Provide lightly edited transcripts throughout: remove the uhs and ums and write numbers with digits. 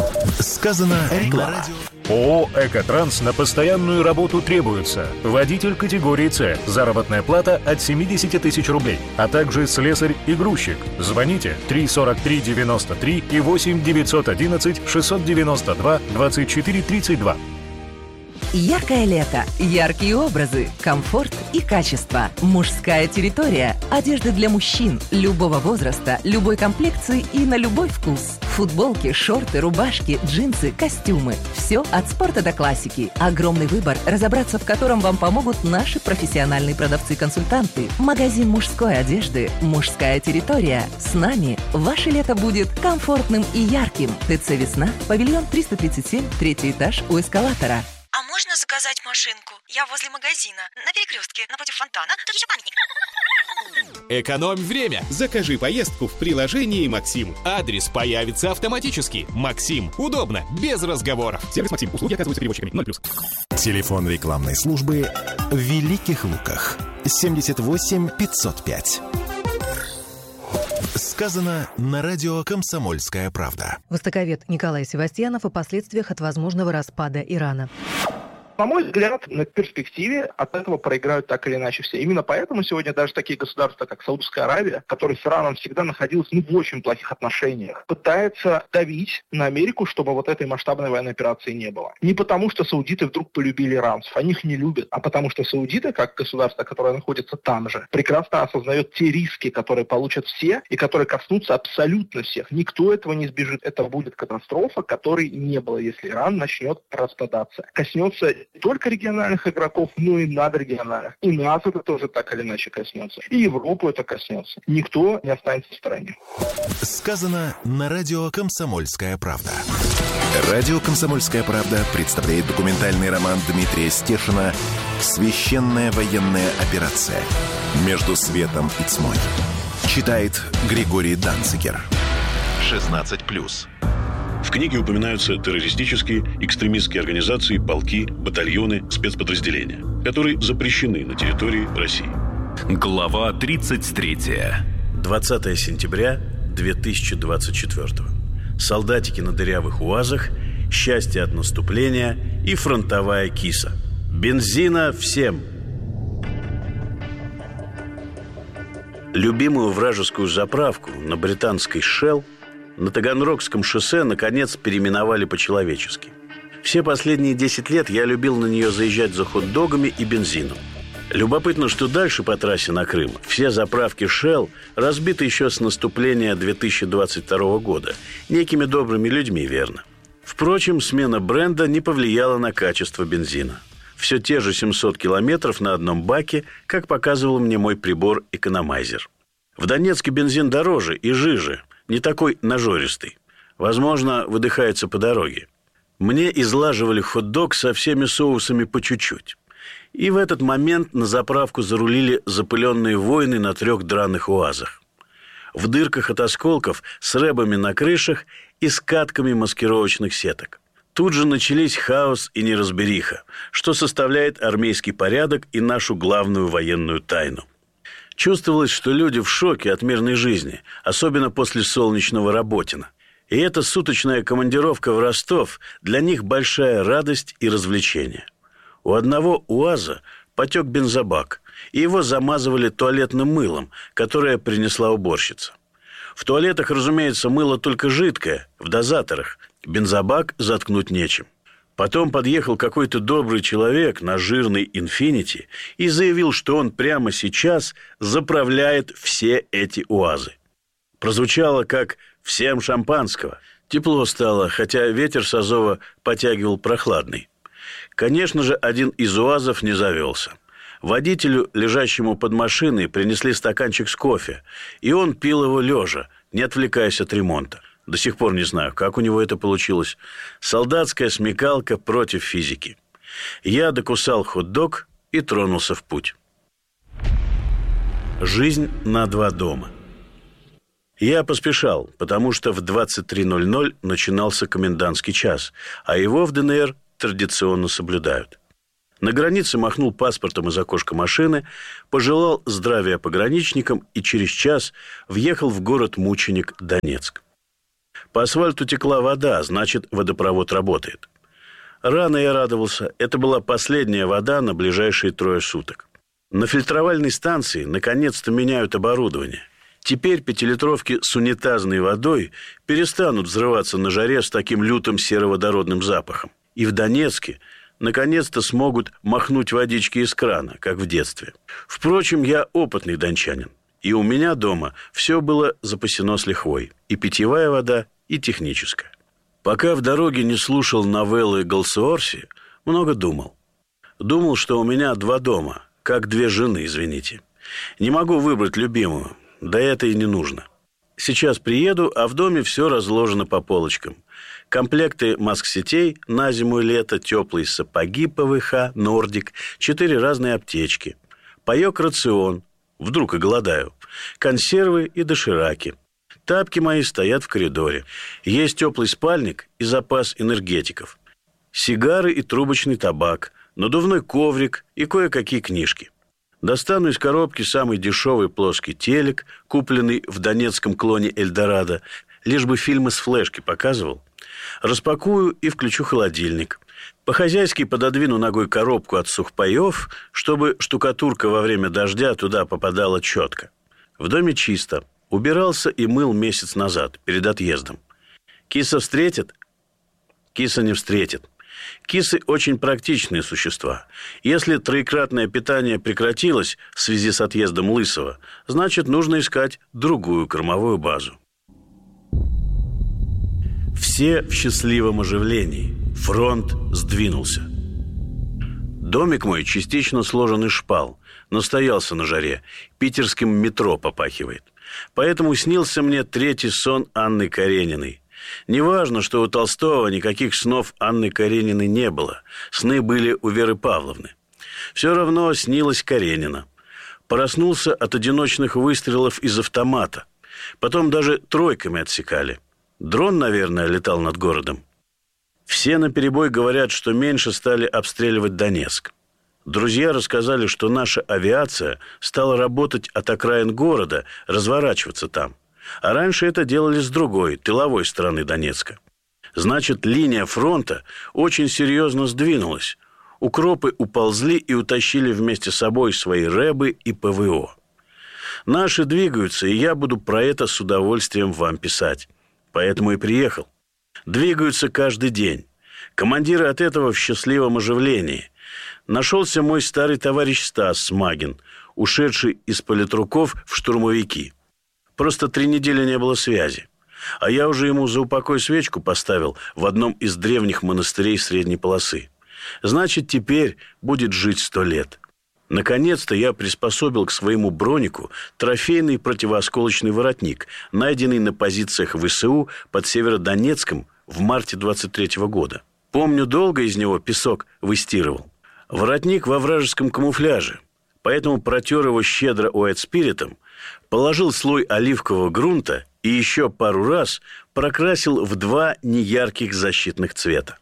Сказано на радио. ООО «Экотранс» на постоянную работу требуется. Водитель категории «С». Заработная плата от 70 тысяч рублей. А также слесарь и грузчик. Звоните 343-93 и 8-911-692-24-32. Яркое лето, яркие образы, комфорт и качество. Мужская территория. Одежда для мужчин любого возраста, любой комплекции и на любой вкус. Футболки, шорты, рубашки, джинсы, костюмы. Все от спорта до классики. Огромный выбор, разобраться в котором вам помогут наши профессиональные продавцы-консультанты. Магазин мужской одежды «Мужская территория». С нами ваше лето будет комфортным и ярким. ТЦ «Весна», павильон 337, 3-й этаж у эскалатора. А можно заказать машинку? Я возле магазина, на перекрестке, напротив фонтана. Тут еще памятник. Экономь время. Закажи поездку в приложении «Максим». Адрес появится автоматически. «Максим». Удобно, без разговоров. Сервис «Максим». Услуги оказываются перевозчиками. 0+. Телефон рекламной службы в Великих Луках. 78 505. Сказано на радио «Комсомольская правда». Востоковед Николай Севастьянов о последствиях от возможного распада Ирана. На мой взгляд, на перспективе от этого проиграют так или иначе все. Именно поэтому сегодня даже такие государства, как Саудовская Аравия, которая с Ираном всегда находилась в очень плохих отношениях, пытается давить на Америку, чтобы вот этой масштабной военной операции не было. Не потому, что саудиты вдруг полюбили иранцев, они их не любят, а потому что саудиты, как государство, которое находится там же, прекрасно осознает те риски, которые получат все и которые коснутся абсолютно всех. Никто этого не избежит. Это будет катастрофа, которой не было, если Иран начнет распадаться. Коснется не только региональных игроков, но и надрегиональных. И нас это тоже так или иначе коснется. И Европу это коснется. Никто не останется в стороне. Сказано на радио «Комсомольская правда». Радио «Комсомольская правда» представляет документальный роман Дмитрия Стешина «Священная военная операция. Между светом и тьмой». Читает Григорий Данцигер. 16+. В книге упоминаются террористические, экстремистские организации, полки, батальоны, спецподразделения, которые запрещены на территории России. Глава 33. 20 сентября 2024. Солдатики на дырявых УАЗах, счастье от наступления и фронтовая киса. Бензина всем. Любимую вражескую заправку на британской Shell на Таганрогском шоссе, наконец, переименовали по-человечески. Все последние 10 лет я любил на нее заезжать за хот-догами и бензином. Любопытно, что дальше по трассе на Крым все заправки Shell разбиты еще с наступления 2022 года. Некими добрыми людьми, верно. Впрочем, смена бренда не повлияла на качество бензина. Все те же 700 километров на одном баке, как показывал мне мой прибор-экономайзер. В Донецке бензин дороже и жиже, не такой нажористый. Возможно, выдыхается по дороге. Мне излаживали хот-дог со всеми соусами по чуть-чуть. И в этот момент на заправку зарулили запыленные воины на 3 драных УАЗах. В дырках от осколков, с рэбами на крышах и скатками маскировочных сеток. Тут же начались хаос и неразбериха, что составляет армейский порядок и нашу главную военную тайну. Чувствовалось, что люди в шоке от мирной жизни, особенно после солнечного Работина. И эта суточная командировка в Ростов для них большая радость и развлечение. У одного УАЗа потек бензобак, и его замазывали туалетным мылом, которое принесла уборщица. В туалетах, разумеется, мыло только жидкое, в дозаторах. Бензобак заткнуть нечем. Потом подъехал какой-то добрый человек на жирный «Инфинити» и заявил, что он прямо сейчас заправляет все эти УАЗы. Прозвучало как «всем шампанского». Тепло стало, хотя ветер с Азова потягивал прохладный. Конечно же, один из УАЗов не завелся. Водителю, лежащему под машиной, принесли стаканчик с кофе, и он пил его лежа, не отвлекаясь от ремонта. До сих пор не знаю, как у него это получилось. Солдатская смекалка против физики. Я докусал хот-дог и тронулся в путь. Жизнь на 2 дома. Я поспешал, потому что в 23:00 начинался комендантский час, а его в ДНР традиционно соблюдают. На границе махнул паспортом из окошка машины, пожелал здравия пограничникам и через час въехал в город-мученик Донецк. По асфальту текла вода, значит, водопровод работает. Рано я радовался. Это была последняя вода на ближайшие 3 суток. На фильтровальной станции наконец-то меняют оборудование. Теперь 5-литровки с унитазной водой перестанут взрываться на жаре с таким лютым сероводородным запахом. И в Донецке наконец-то смогут махнуть водички из крана, как в детстве. Впрочем, я опытный дончанин. И у меня дома все было запасено с лихвой. И питьевая вода, и техническая. Пока в дороге не слушал новеллы Голсуорси, много думал. Думал, что у меня 2 дома, как 2 жены, извините. Не могу выбрать любимую, да это и не нужно. Сейчас приеду, а в доме все разложено по полочкам. Комплекты маск-сетей на зиму и лето, теплые сапоги ПВХ, Нордик, 4 разные аптечки. Паёк-рацион, вдруг оголодаю, консервы и дошираки. Тапки мои стоят в коридоре. Есть теплый спальник и запас энергетиков. Сигары и трубочный табак, надувной коврик и кое-какие книжки. Достану из коробки самый дешевый плоский телек, купленный в донецком клоне Эльдорадо, лишь бы фильмы с флешки показывал. Распакую и включу холодильник. По-хозяйски пододвину ногой коробку от сухпаев, чтобы штукатурка во время дождя туда попадала четко. В доме чисто. Убирался и мыл месяц назад, перед отъездом. Киса встретит? Киса не встретит. Кисы очень практичные существа. Если троекратное питание прекратилось в связи с отъездом Лысого, значит, нужно искать другую кормовую базу. Все в счастливом оживлении. Фронт сдвинулся. Домик мой частично сложен из шпал. Настоялся на жаре. Питерским метро попахивает. Поэтому снился мне 3-й сон Анны Карениной. Неважно, что у Толстого никаких снов Анны Карениной не было. Сны были у Веры Павловны. Все равно снилась Каренина. Проснулся от одиночных выстрелов из автомата. Потом даже тройками отсекали. Дрон, наверное, летал над городом. Все наперебой говорят, что меньше стали обстреливать Донецк. Друзья рассказали, что наша авиация стала работать от окраин города, разворачиваться там. А раньше это делали с другой, тыловой стороны Донецка. Значит, линия фронта очень серьезно сдвинулась. Укропы уползли и утащили вместе с собой свои рэбы и ПВО. Наши двигаются, и я буду про это с удовольствием вам писать. Поэтому и приехал. Двигаются каждый день. Командиры от этого в счастливом оживлении. Нашелся мой старый товарищ Стас Смагин, ушедший из политруков в штурмовики. Просто 3 недели не было связи. А я уже ему за упокой свечку поставил в одном из древних монастырей средней полосы. Значит, теперь будет жить 100 лет. Наконец-то я приспособил к своему бронику трофейный противоосколочный воротник, найденный на позициях ВСУ под Северодонецком в марте 23-го года. Помню, долго из него песок выстирывал. Воротник во вражеском камуфляже, поэтому протер его щедро уайт-спиритом, положил слой оливкового грунта и еще пару раз прокрасил в 2 неярких защитных цвета.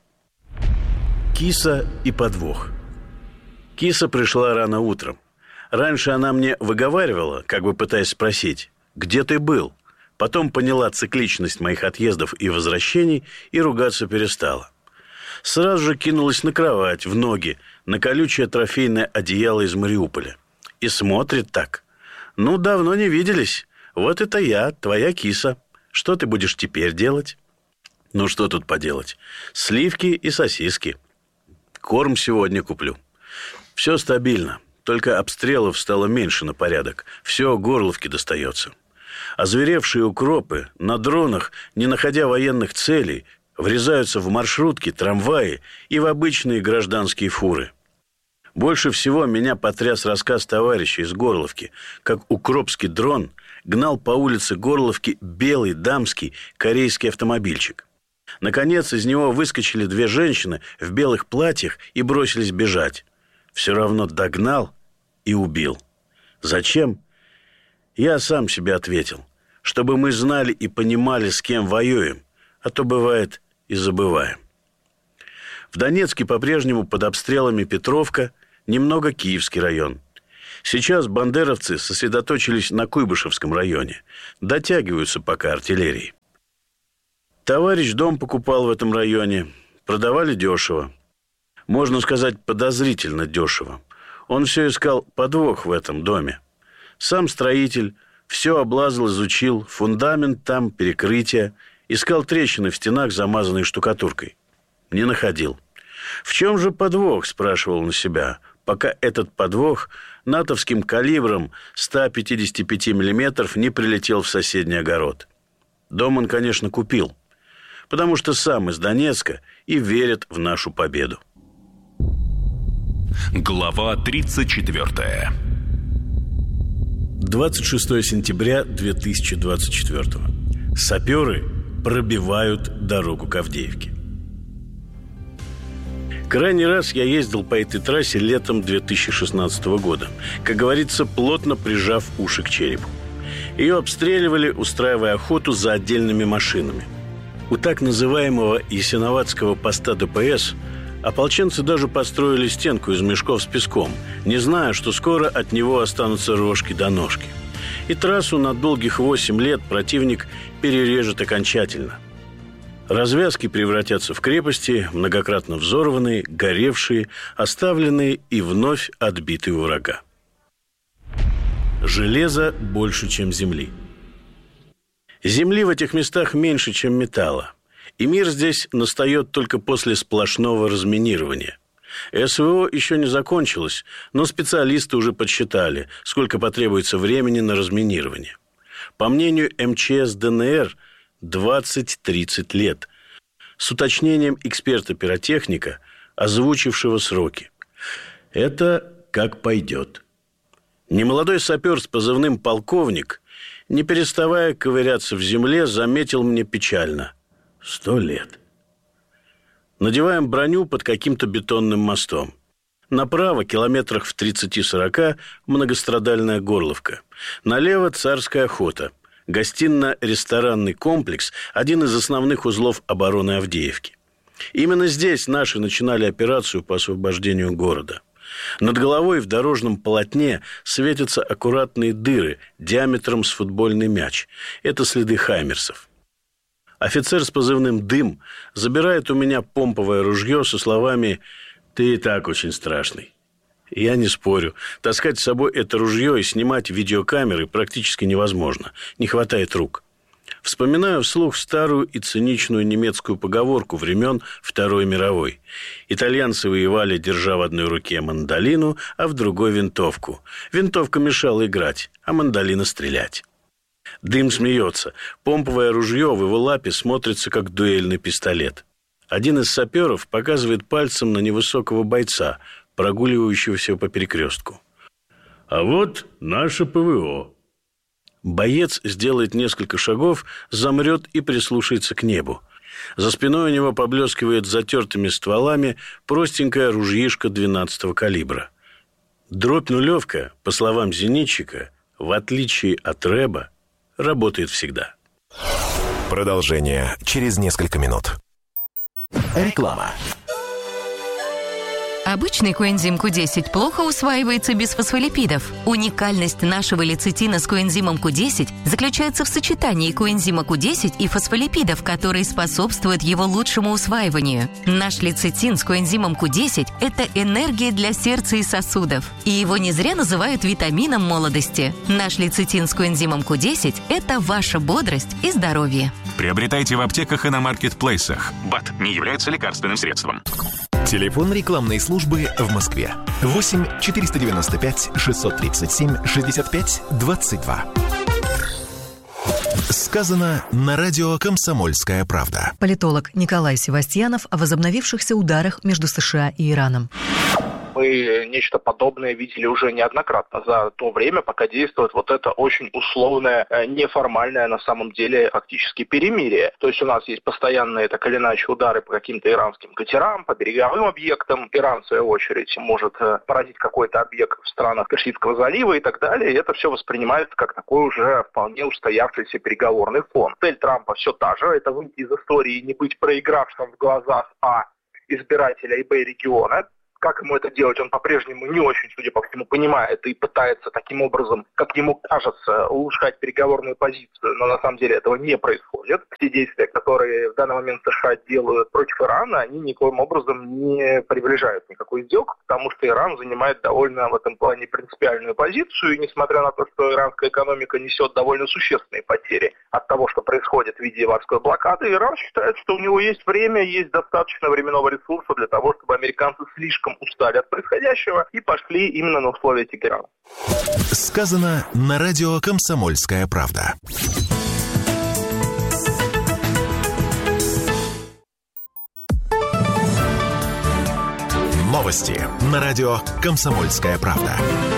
Киса и подвох. Киса пришла рано утром. Раньше она мне выговаривала, как бы пытаясь спросить, где ты был? Потом поняла цикличность моих отъездов и возвращений и ругаться перестала. Сразу же кинулась на кровать, в ноги, на колючее трофейное одеяло из Мариуполя. И смотрит так. Ну, давно не виделись. Вот это я, твоя киса. Что ты будешь теперь делать? Ну, что тут поделать? Сливки и сосиски. Корм сегодня куплю. Все стабильно. Только обстрелов стало меньше на порядок. Все горловки достается. Озверевшие укропы на дронах, не находя военных целей, врезаются в маршрутки, трамваи и в обычные гражданские фуры. Больше всего меня потряс рассказ товарища из Горловки, как укропский дрон гнал по улице Горловки белый дамский корейский автомобильчик. Наконец из него выскочили 2 женщины в белых платьях и бросились бежать. Все равно догнал и убил. Зачем? Я сам себе ответил. Чтобы мы знали и понимали, с кем воюем, а то бывает и забываем. В Донецке по-прежнему под обстрелами Петровка, немного Киевский район. Сейчас бандеровцы сосредоточились на Куйбышевском районе. Дотягиваются пока артиллерией. Товарищ дом покупал в этом районе. Продавали дешево. Можно сказать, подозрительно дешево. Он все искал подвох в этом доме. Сам строитель все облазил, изучил. Фундамент там, перекрытие. Искал трещины в стенах, замазанные штукатуркой. Не находил. В чем же подвох, спрашивал он себя, пока этот подвох натовским калибром 155 мм не прилетел в соседний огород. Дом он, конечно, купил, потому что сам из Донецка и верит в нашу победу. Глава 34. 26 сентября 2024. Саперы пробивают дорогу к Авдеевке. Крайний раз я ездил по этой трассе летом 2016 года, как говорится, плотно прижав уши к черепу. Ее обстреливали, устраивая охоту за отдельными машинами. У так называемого Ясиноватского поста ДПС ополченцы даже построили стенку из мешков с песком, не зная, что скоро от него останутся рожки до ножки. И трассу на долгих 8 лет противник перережет окончательно. Развязки превратятся в крепости, многократно взорванные, горевшие, оставленные и вновь отбитые у врага. Железа больше, чем земли. Земли в этих местах меньше, чем металла. И мир здесь настает только после сплошного разминирования. СВО еще не закончилось, но специалисты уже подсчитали, сколько потребуется времени на разминирование. По мнению МЧС ДНР, 20-30 лет. С уточнением эксперта-пиротехника, озвучившего сроки. Это как пойдет. Немолодой сапер с позывным «Полковник», не переставая ковыряться в земле, заметил мне печально: 100 лет. Надеваем броню под каким-то бетонным мостом. Направо, километрах в 30-40, многострадальная Горловка. Налево царская охота. Гостино-ресторанный комплекс – один из основных узлов обороны Авдеевки. Именно здесь наши начинали операцию по освобождению города. Над головой в дорожном полотне светятся аккуратные дыры диаметром с футбольный мяч. Это следы хаймерсов. Офицер с позывным «Дым» забирает у меня помповое ружье со словами: «Ты и так очень страшный». Я не спорю. Таскать с собой это ружье и снимать видеокамеры практически невозможно. Не хватает рук. Вспоминаю вслух старую и циничную немецкую поговорку времен Второй мировой. Итальянцы воевали, держа в одной руке мандолину, а в другой винтовку. Винтовка мешала играть, а мандолина стрелять. Дым смеется. Помповое ружье в его лапе смотрится, как дуэльный пистолет. Один из саперов показывает пальцем на невысокого бойца, прогуливающегося по перекрестку. А вот наше ПВО. Боец сделает несколько шагов, замрет и прислушается к небу. За спиной у него поблескивает затертыми стволами простенькая ружьишка 12-го калибра. Дробь-нулевка, по словам зенитчика, в отличие от рэба, работает всегда. Продолжение через несколько минут. Реклама. Обычный коэнзим Q10 плохо усваивается без фосфолипидов. Уникальность нашего лецитина с коэнзимом Q10 заключается в сочетании коэнзима Q10 и фосфолипидов, которые способствуют его лучшему усваиванию. Наш лецитин с коэнзимом Q10 – это энергия для сердца и сосудов. И его не зря называют витамином молодости. Наш лецитин с коэнзимом Q10 – это ваша бодрость и здоровье. Приобретайте в аптеках и на маркетплейсах. БАД не является лекарственным средством. Телефон рекламной службы в Москве. 8 495 637 65 22. Сказано на радио «Комсомольская правда». Политолог Николай Севастьянов о возобновившихся ударах между США и Ираном. Мы нечто подобное видели уже неоднократно за то время, пока действует вот это очень условное, неформальное на самом деле фактически перемирие. То есть у нас есть постоянные так или иначе удары по каким-то иранским катерам, по береговым объектам. Иран, в свою очередь, может поразить какой-то объект в странах Персидского залива и так далее. И это все воспринимается как такой уже вполне устоявшийся переговорный фон. Цель Трампа все та же. Это выйти из истории и не быть проигравшим в глазах избирателя и региона, как ему это делать, он по-прежнему не очень, судя по всему, понимает и пытается таким образом, как ему кажется, улучшать переговорную позицию, но на самом деле этого не происходит. Все действия, которые в данный момент США делают против Ирана, они никоим образом не приближают никакую сделку, потому что Иран занимает довольно в этом плане принципиальную позицию, и несмотря на то, что иранская экономика несет довольно существенные потери от того, что происходит в виде морской блокады, Иран считает, что у него есть время, есть достаточно временного ресурса для того, чтобы американцы слишком устали от происходящего и пошли именно на условия Тегерана. Сказано на радио «Комсомольская правда». Новости на радио «Комсомольская правда».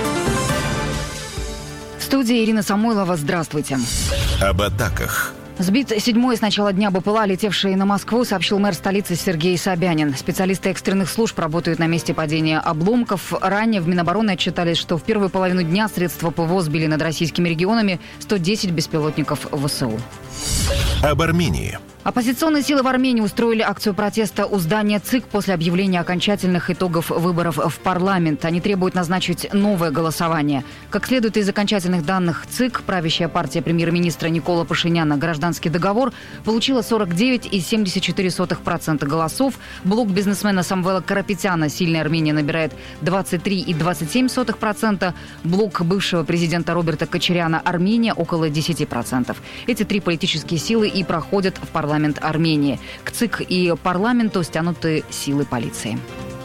В студии Ирина Самойлова. Здравствуйте. Об атаках. Сбит седьмой с начала дня БПЛА, летевший на Москву, сообщил мэр столицы Сергей Собянин. Специалисты экстренных служб работают на месте падения обломков. Ранее в Минобороны отчитались, что в первую половину дня средства ПВО сбили над российскими регионами 110 беспилотников ВСУ. Об Армении. Оппозиционные силы в Армении устроили акцию протеста у здания ЦИК после объявления окончательных итогов выборов в парламент. Они требуют назначить новое голосование. Как следует из окончательных данных ЦИК, правящая партия премьер-министра Никола Пашиняна «Гражданский договор» получила 49,74% голосов. Блок бизнесмена Самвела Карапетяна «Сильная Армения» набирает 23,27%. Блок бывшего президента Роберта Кочаряна «Армения» около 10%. Эти три политические силы и проходят в парламент Армении. К ЦИК и парламенту стянуты силы полиции.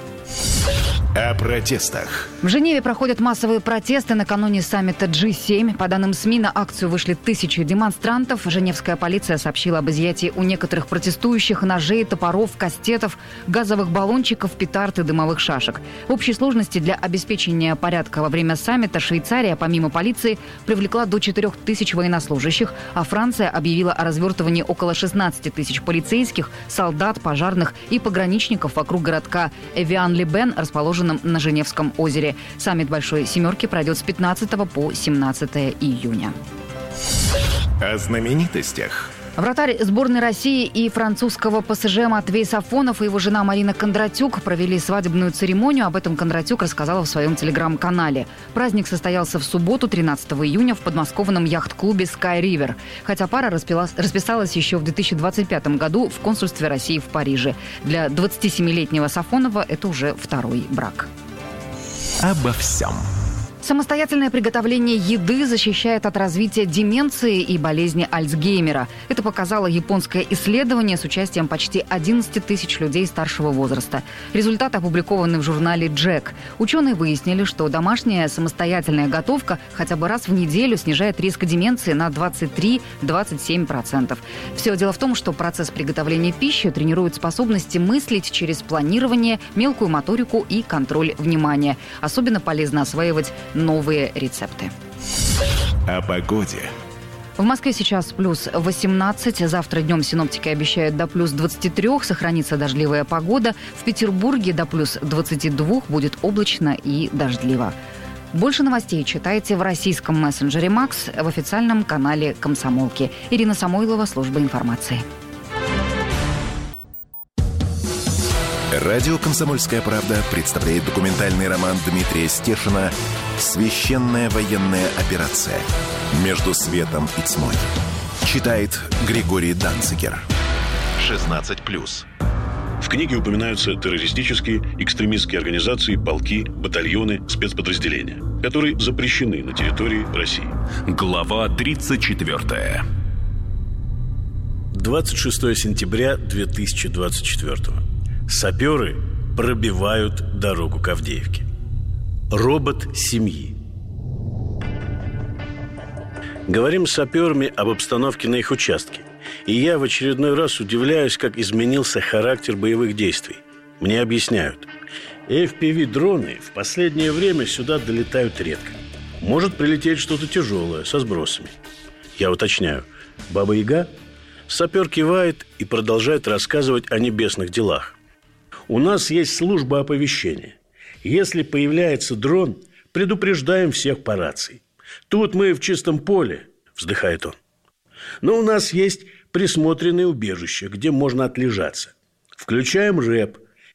О протестах. В Женеве проходят массовые протесты накануне саммита G7. По данным СМИ, на акцию вышли тысячи демонстрантов. Женевская полиция сообщила об изъятии у некоторых протестующих ножей, топоров, кастетов, газовых баллончиков, петард и дымовых шашек. В общей сложности для обеспечения порядка во время саммита Швейцария, помимо полиции, привлекла до 4000 военнослужащих, а Франция объявила о развертывании около 16 тысяч полицейских, солдат, пожарных и пограничников вокруг городка Эвиан-Либен, расположенном на Женевском озере. Саммит Большой Семерки пройдет с 15 по 17 июня. О знаменитостях. Вратарь сборной России и французского ПСЖ Матвей Сафонов и его жена Марина Кондратюк провели свадебную церемонию. Об этом Кондратюк рассказала в своем телеграм-канале. Праздник состоялся в субботу, 13 июня, в подмосковном яхт-клубе Sky River. Хотя пара расписалась еще в 2025 году в консульстве России в Париже. Для 27-летнего Сафонова это уже второй брак. Обо всем. Самостоятельное приготовление еды защищает от развития деменции и болезни Альцгеймера. Это показало японское исследование с участием почти 11 тысяч людей старшего возраста. Результаты опубликованы в журнале «Джек». Ученые выяснили, что домашняя самостоятельная готовка хотя бы раз в неделю снижает риск деменции на 23-27%. Все дело в том, что процесс приготовления пищи тренирует способности мыслить через планирование, мелкую моторику и контроль внимания. Особенно полезно осваивать новые рецепты. О погоде. В Москве сейчас плюс 18. Завтра днем синоптики обещают до плюс 23. Сохранится дождливая погода. В Петербурге до плюс 22 будет облачно и дождливо. Больше новостей читайте в российском мессенджере «Макс», в официальном канале «Комсомолки». Ирина Самойлова, служба информации. Радио «Комсомольская правда» представляет документальный роман Дмитрия Стешина «Священная военная операция. Между светом и тьмой». Читает Григорий Данцигер. 16+. В книге упоминаются террористические, экстремистские организации, полки, батальоны, спецподразделения, которые запрещены на территории России. Глава 34. 26 сентября 2024. Саперы пробивают дорогу к Авдеевке. Робот семьи. Говорим с саперами об обстановке на их участке. И я в очередной раз удивляюсь, как изменился характер боевых действий. Мне объясняют. FPV-дроны в последнее время сюда долетают редко. Может прилететь что-то тяжелое, со сбросами. Я уточняю. Баба-Яга? Сапер кивает и продолжает рассказывать о небесных делах. У нас есть служба оповещения. Если появляется дрон, предупреждаем всех по рации. Тут мы в чистом поле, вздыхает он. Но у нас есть присмотренные убежища, где можно отлежаться. Включаем рэп.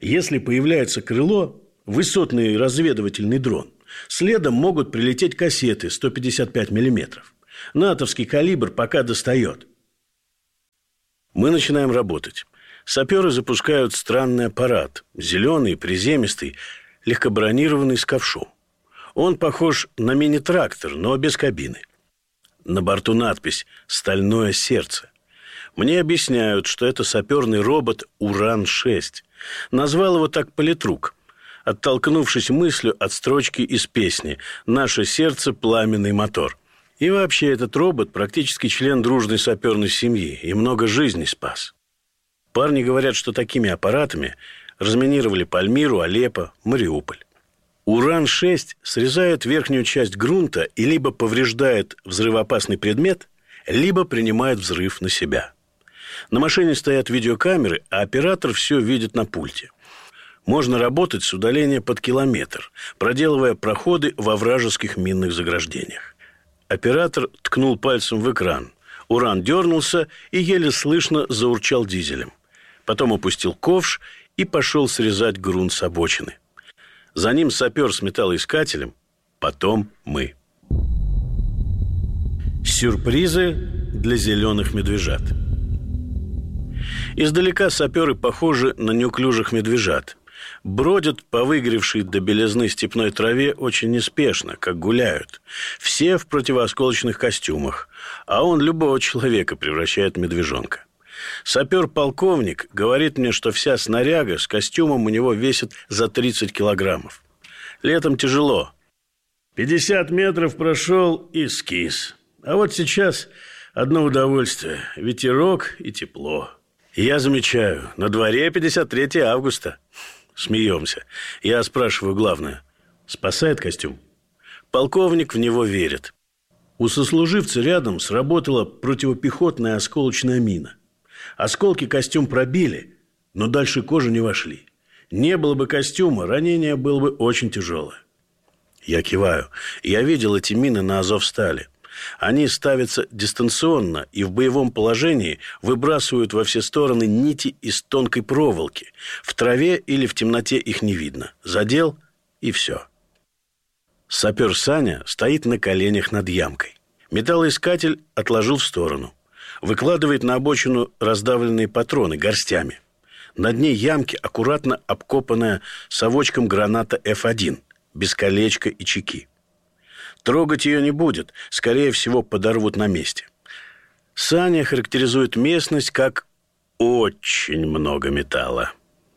Если появляется крыло, высотный разведывательный дрон, следом могут прилететь кассеты 155 мм. Натовский калибр пока достает. Мы начинаем работать. Саперы запускают странный аппарат. Зеленый, приземистый, легкобронированный с ковшом. Он похож на мини-трактор, но без кабины. На борту надпись «Стальное сердце». Мне объясняют, что это саперный робот «Уран-6». Назвал его так политрук, оттолкнувшись мыслью от строчки из песни «Наше сердце – пламенный мотор». И вообще этот робот практически член дружной саперной семьи и много жизней спас. Парни говорят, что такими аппаратами разминировали Пальмиру, Алеппо, Мариуполь. Уран-6 срезает верхнюю часть грунта и либо повреждает взрывоопасный предмет, либо принимает взрыв на себя. На машине стоят видеокамеры, а оператор все видит на пульте. Можно работать с удаления под километр, проделывая проходы во вражеских минных заграждениях. Оператор ткнул пальцем в экран. Уран дернулся и еле слышно заурчал дизелем. Потом опустил ковш и пошел срезать грунт с обочины. За ним сапер с металлоискателем, потом мы. Сюрпризы для зеленых медвежат. Издалека саперы похожи на неуклюжих медвежат. Бродят по выгоревшей до белизны степной траве очень неспешно, как гуляют. Все в противоосколочных костюмах, а он любого человека превращает в медвежонка. Сапер-полковник говорит мне, что вся снаряга с костюмом у него весит за 30 килограммов. Летом тяжело. 50 метров прошел и скис. А вот сейчас одно удовольствие. Ветерок и тепло. И я замечаю, на дворе 53 августа. Смеемся. Я спрашиваю главное. Спасает костюм? Полковник в него верит. У сослуживца рядом сработала противопехотная осколочная мина. Осколки костюм пробили, но дальше кожи не вошли. Не было бы костюма, ранение было бы очень тяжелое. Я киваю. Я видел эти мины на Азовстали. Они ставятся дистанционно и в боевом положении выбрасывают во все стороны нити из тонкой проволоки. В траве или в темноте их не видно. Задел и все. Сапер Саня стоит на коленях над ямкой. Металлоискатель отложил в сторону. Выкладывает на обочину раздавленные патроны горстями. На дне ямки аккуратно обкопанная совочком граната F1, без колечка и чеки. Трогать ее не будет, скорее всего, подорвут на месте. Саня характеризует местность как очень много металла.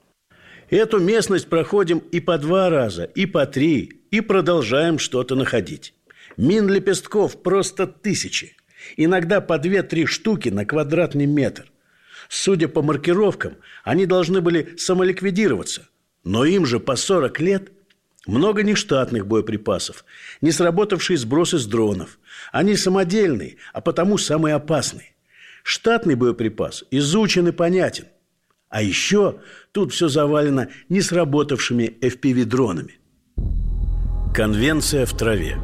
Эту местность проходим и по 2 раза, и по 3, и продолжаем что-то находить. Мин лепестков просто 1000. Иногда по 2-3 штуки на квадратный метр. Судя по маркировкам, они должны были самоликвидироваться. Но им же по 40 лет. Много нештатных боеприпасов, не сработавшие сбросы с дронов. Они самодельные, а потому самые опасные. Штатный боеприпас изучен и понятен. А еще тут все завалено не сработавшими FPV-дронами. Конвенция в траве.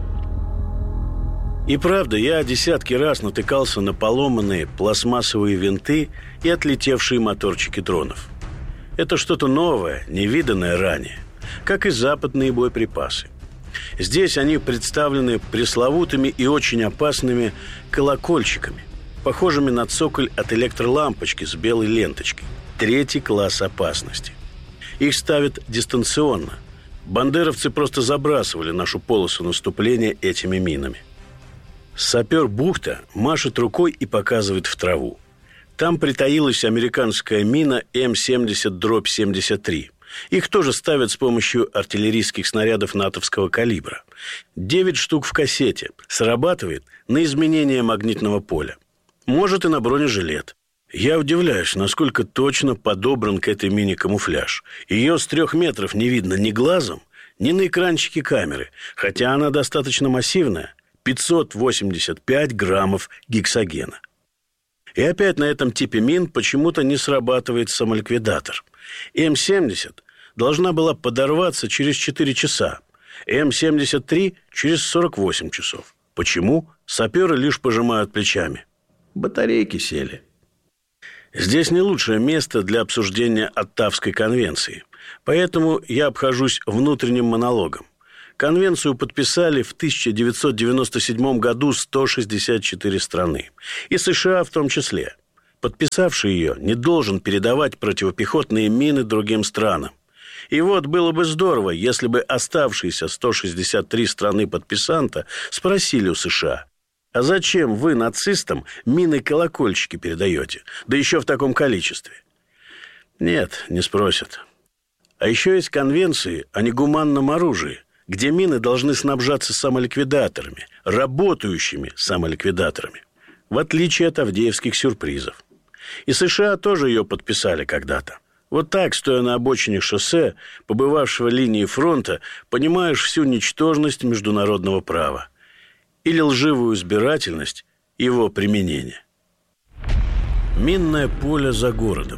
И правда, я десятки раз натыкался на поломанные пластмассовые винты и отлетевшие моторчики дронов. Это что-то новое, невиданное ранее, как и западные боеприпасы. Здесь они представлены пресловутыми и очень опасными колокольчиками, похожими на цоколь от электролампочки с белой ленточкой. 3-й класс опасности. Их ставят дистанционно. Бандеровцы просто забрасывали нашу полосу наступления этими минами. Сапер Бухта машет рукой и показывает в траву. Там притаилась американская мина М-70-73. Их тоже ставят с помощью артиллерийских снарядов натовского калибра. 9 штук в кассете. Срабатывает на изменение магнитного поля. Может и на бронежилет. Я удивляюсь, насколько точно подобран к этой мине камуфляж. Ее с 3 метров не видно ни глазом, ни на экранчике камеры. Хотя она достаточно массивная. 585 граммов гексогена. И опять на этом типе мин почему-то не срабатывает самоликвидатор. М-70 должна была подорваться через 4 часа. М-73 через 48 часов. Почему? Саперы лишь пожимают плечами. Батарейки сели. Здесь не лучшее место для обсуждения Оттавской конвенции. Поэтому я обхожусь внутренним монологом. Конвенцию подписали в 1997 году 164 страны. И США в том числе. Подписавший ее не должен передавать противопехотные мины другим странам. И вот было бы здорово, если бы оставшиеся 163 страны-подписанта спросили у США: а зачем вы нацистам мины-колокольчики передаете? Да еще в таком количестве. Нет, не спросят. А еще есть конвенции о негуманном оружии, где мины должны снабжаться самоликвидаторами, работающими самоликвидаторами, в отличие от авдеевских сюрпризов. И США тоже ее подписали когда-то. Вот так, стоя на обочине шоссе, побывавшего линии фронта, понимаешь всю ничтожность международного права или лживую избирательность его применения. Минное поле за городом.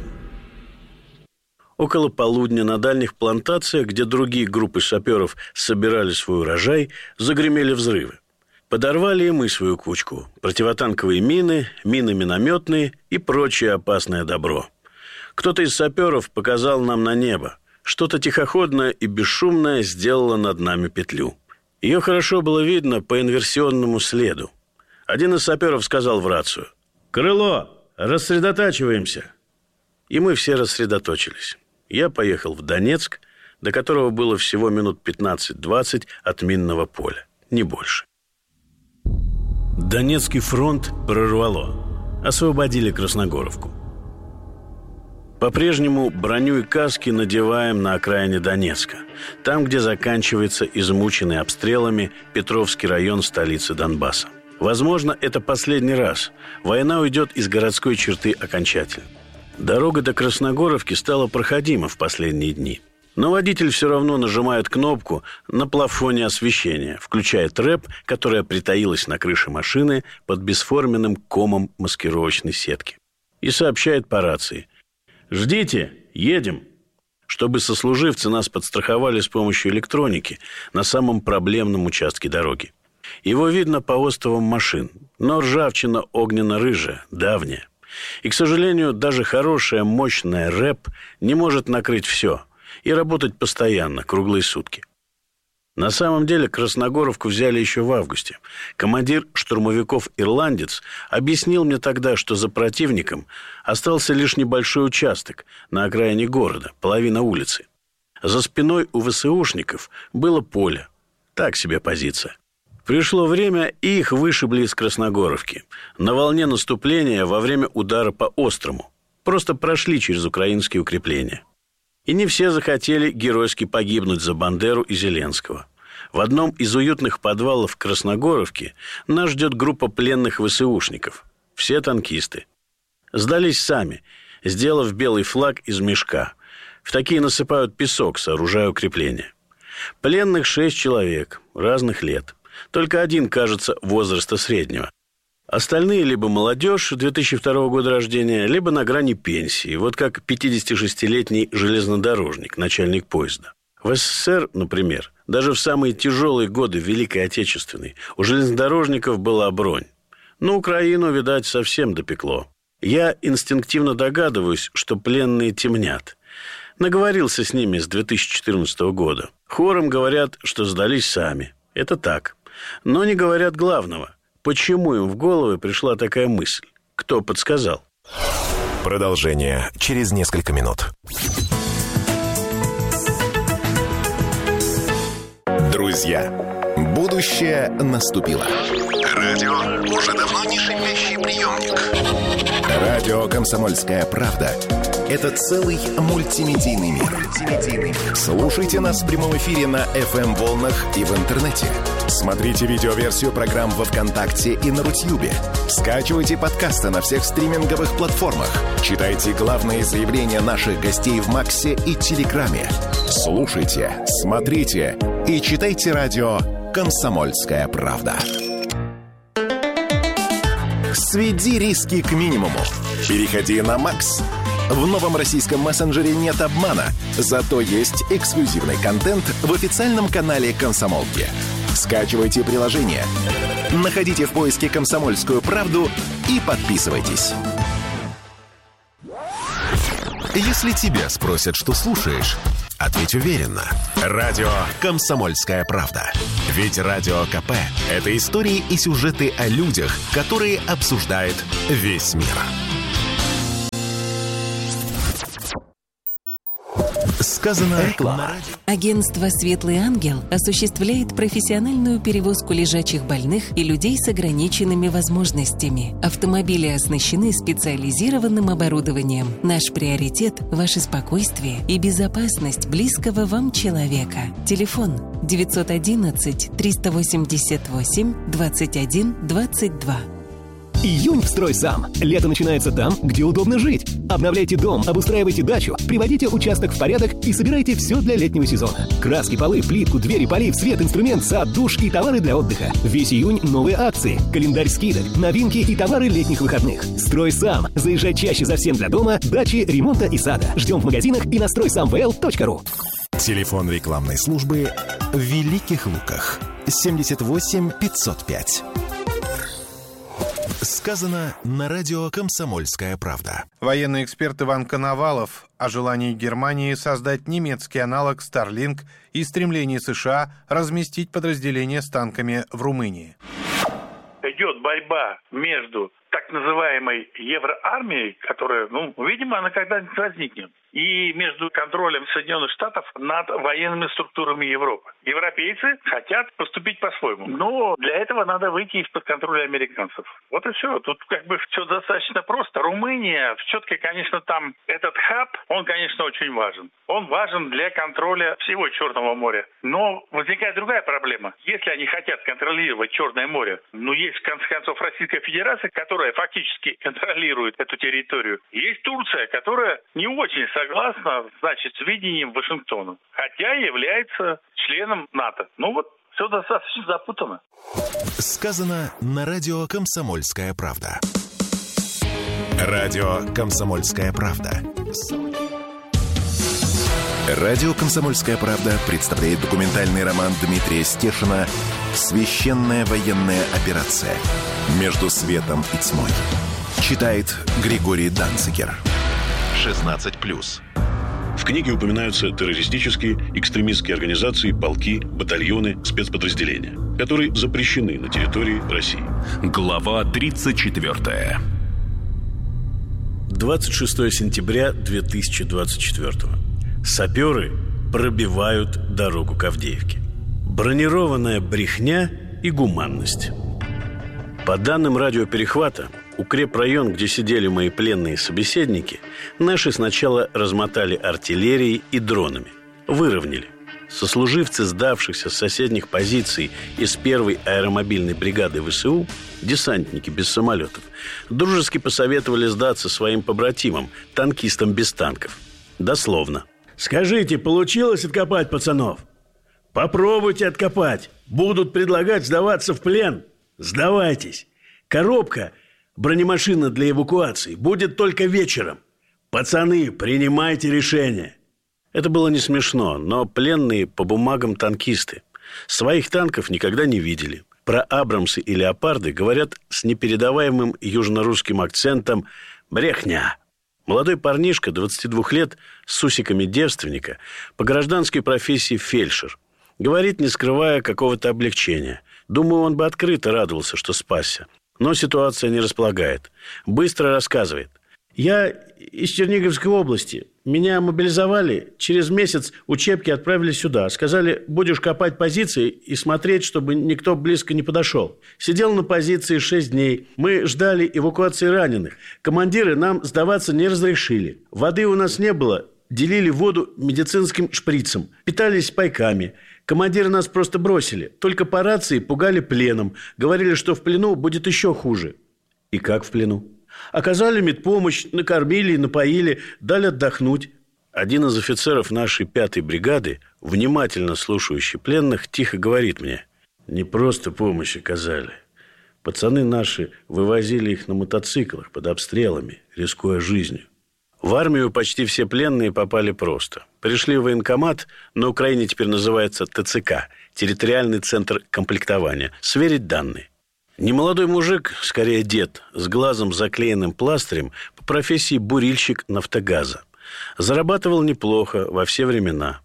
Около полудня на дальних плантациях, где другие группы саперов собирали свой урожай, загремели взрывы. Подорвали и мы свою кучку. Противотанковые мины, мины минометные и прочее опасное добро. Кто-то из саперов показал нам на небо. Что-то тихоходное и бесшумное сделало над нами петлю. Ее хорошо было видно по инверсионному следу. Один из саперов сказал в рацию: «Крыло, рассредотачиваемся». И мы все рассредоточились. Я поехал в Донецк, до которого было всего минут 15-20 от минного поля, не больше. Донецкий фронт прорвало. Освободили Красногоровку. По-прежнему броню и каски надеваем на окраине Донецка, там, где заканчивается измученный обстрелами Петровский район столицы Донбасса. Возможно, это последний раз. Война уйдет из городской черты окончательно. Дорога до Красногоровки стала проходима в последние дни. Но водитель все равно нажимает кнопку на плафоне освещения, включая рэп, которая притаилась на крыше машины под бесформенным комом маскировочной сетки, и сообщает по рации: «Ждите, едем», чтобы сослуживцы нас подстраховали с помощью электроники на самом проблемном участке дороги. Его видно по остовам машин, но ржавчина огненно-рыжая, давняя. И, к сожалению, даже хорошая, мощная рэп не может накрыть все и работать постоянно, круглые сутки. На самом деле Красногоровку взяли еще в августе. Командир штурмовиков-ирландец объяснил мне тогда, что за противником остался лишь небольшой участок на окраине города, половина улицы. За спиной у ВСУшников было поле. Так себе позиция. Пришло время, и их вышибли из Красногоровки. На волне наступления во время удара по Острому. Просто прошли через украинские укрепления. И не все захотели геройски погибнуть за Бандеру и Зеленского. В одном из уютных подвалов Красногоровки нас ждет группа пленных ВСУшников. Все танкисты. Сдались сами, сделав белый флаг из мешка. В такие насыпают песок, сооружая укрепления. Пленных 6 человек, разных лет. Только один, кажется, возраста среднего. Остальные либо молодежь 2002 года рождения, либо на грани пенсии, вот как 56-летний железнодорожник, начальник поезда. В СССР, например, даже в самые тяжелые годы Великой Отечественной у железнодорожников была бронь. Но Украину, видать, совсем допекло. Я инстинктивно догадываюсь, что пленные темнят. Наговорился с ними с 2014 года. Хором говорят, что сдались сами. Это так. Но не говорят главного. Почему им в голову пришла такая мысль? Кто подсказал? Продолжение через несколько минут. Друзья, будущее наступило. Радио уже давно не шипящий приемник. Радио «Комсомольская правда» — это целый мультимедийный мир. Слушайте нас в прямом эфире на FM-волнах и в интернете. Смотрите видеоверсию программ во ВКонтакте и на Рутьюбе. Скачивайте подкасты на всех стриминговых платформах. Читайте главные заявления наших гостей в Максе и Телеграме. Слушайте, смотрите и читайте радио «Комсомольская правда». Сведи риски к минимуму. Переходи на Макс. В новом российском мессенджере нет обмана, зато есть эксклюзивный контент в официальном канале «Комсомолки». Скачивайте приложение, находите в поиске «Комсомольскую правду» и подписывайтесь. Если тебя спросят, что слушаешь, Ответь уверенно. Радио «Комсомольская правда». Ведь Радио КП – это истории и сюжеты о людях, которые обсуждает весь мир. Сказано реклама. Агентство «Светлый ангел» осуществляет профессиональную перевозку лежачих больных и людей с ограниченными возможностями. Автомобили оснащены специализированным оборудованием. Наш приоритет – ваше спокойствие и безопасность близкого вам человека. Телефон 911 388 21 22. Июнь в «Стройсам». Лето начинается там, где удобно жить. Обновляйте дом, обустраивайте дачу, приводите участок в порядок и собирайте все для летнего сезона. Краски, полы, плитку, двери, полив, свет, инструмент, сад, душ и товары для отдыха. Весь июнь новые акции, календарь скидок, новинки и товары летних выходных. «Стройсам». Заезжай чаще за всем для дома, дачи, ремонта и сада. Ждем в магазинах и на стройсамвл.ру. Телефон рекламной службы в Великих Луках. 78 505. Сказано на радио «Комсомольская правда». Военный эксперт Иван Коновалов о желании Германии создать немецкий аналог Starlink и стремлении США разместить подразделения с танками в Румынии. Идет борьба между так называемой евроармией, которая, видимо, она когда-нибудь возникнет, и между контролем Соединенных Штатов над военными структурами Европы. Европейцы хотят поступить по-своему, но для этого надо выйти из-под контроля американцев. Вот и все. Тут все достаточно просто. Румыния, все-таки, конечно, там этот хаб, он, конечно, очень важен. Он важен для контроля всего Черного моря. Но возникает другая проблема. Если они хотят контролировать Черное море, есть, в конце концов, Российская Федерация, которая фактически контролирует эту территорию. Есть Турция, которая не очень согласна, с видением Вашингтона, хотя является членом НАТО. Все достаточно запутано. Сказано на радио «Комсомольская правда». Радио «Комсомольская правда». Радио «Комсомольская правда» представляет документальный роман Дмитрия Стешина «Священная военная операция. Между светом и тьмой». Читает Григорий Данцигер. 16+. В книге упоминаются террористические, экстремистские организации, полки, батальоны, спецподразделения, которые запрещены на территории России. Глава 34. 26 сентября 2024. Саперы пробивают дорогу к Авдеевке. Бронированная брехня и гуманность. По данным радиоперехвата, укрепрайон, где сидели мои пленные собеседники, наши сначала размотали артиллерией и дронами. Выровняли. Сослуживцы сдавшихся с соседних позиций из 1-й аэромобильной бригады ВСУ, десантники без самолетов, дружески посоветовали сдаться своим побратимам, танкистам без танков. Дословно. Скажите, получилось откопать пацанов? Попробуйте откопать. Будут предлагать сдаваться в плен. Сдавайтесь. Коробка, бронемашина для эвакуации, будет только вечером. Пацаны, принимайте решение. Это было не смешно, но пленные по бумагам танкисты. Своих танков никогда не видели. Про Абрамсы и Леопарды говорят с непередаваемым южнорусским акцентом «брехня». Молодой парнишка, 22 лет, с усиками девственника, по гражданской профессии фельдшер. Говорит, не скрывая какого-то облегчения. Думаю, он бы открыто радовался, что спасся. Но ситуация не располагает. Быстро рассказывает. Я из Черниговской области. Меня мобилизовали. Через месяц учебки отправили сюда. Сказали, будешь копать позиции и смотреть, чтобы никто близко не подошел. Сидел на позиции 6 дней. Мы ждали эвакуации раненых. Командиры нам сдаваться не разрешили. Воды у нас не было. Делили воду медицинским шприцем. Питались пайками. Командиры нас просто бросили. Только по рации пугали пленом. Говорили, что в плену будет еще хуже. И как в плену? Оказали медпомощь, накормили, напоили, дали отдохнуть. Один из офицеров нашей 5-й бригады, внимательно слушающий пленных, тихо говорит мне: не просто помощь оказали. Пацаны наши вывозили их на мотоциклах под обстрелами, рискуя жизнью. В армию почти все пленные попали просто. Пришли в военкомат, на Украине теперь называется ТЦК, территориальный центр комплектования, сверить данные. Немолодой мужик, скорее дед, с глазом заклеенным пластырем, по профессии бурильщик нафтогаза. Зарабатывал неплохо во все времена.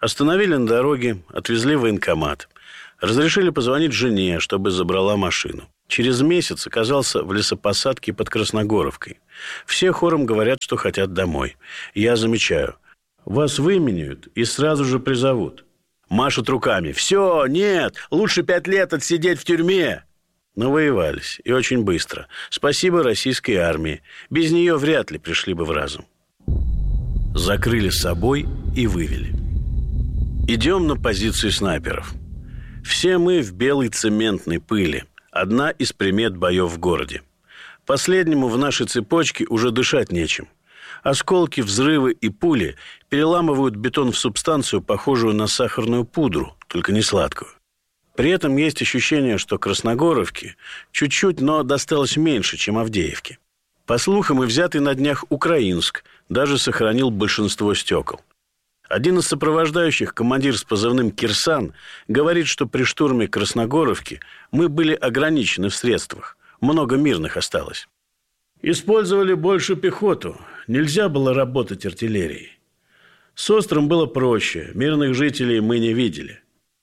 Остановили на дороге, отвезли в военкомат. Разрешили позвонить жене, чтобы забрала машину. Через месяц оказался в лесопосадке под Красногоровкой. Все хором говорят, что хотят домой. Я замечаю. Вас выменяют и сразу же призовут. Машут руками. Все, нет, лучше 5 лет отсидеть в тюрьме. Но воевались. И очень быстро. Спасибо российской армии. Без нее вряд ли пришли бы в разум. Закрыли с собой и вывели. Идем на позиции снайперов. Все мы в белой цементной пыли. Одна из примет боев в городе. Последнему в нашей цепочке уже дышать нечем. Осколки, взрывы и пули переламывают бетон в субстанцию, похожую на сахарную пудру, только не сладкую. При этом есть ощущение, что Красногоровке чуть-чуть, но досталось меньше, чем Авдеевке. По слухам, и взятый на днях Украинск даже сохранил большинство стекол. Один из сопровождающих, командир с позывным «Кирсан», говорит, что при штурме Красногоровки мы были ограничены в средствах. Много мирных осталось. Использовали больше пехоту. Нельзя было работать артиллерией. С острым было проще. Мирных жителей мы не видели.